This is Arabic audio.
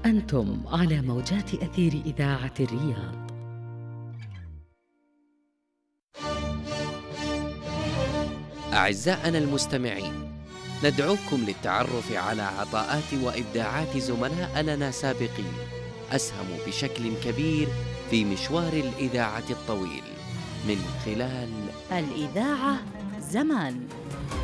أنتم على موجات أثير إذاعة الرياض. أعزائنا المستمعين، ندعوكم للتعرف على عطاءات وإبداعات زملاء لنا سابقين أسهموا بشكل كبير في مشوار الإذاعة الطويل من خلال الإذاعة زمان.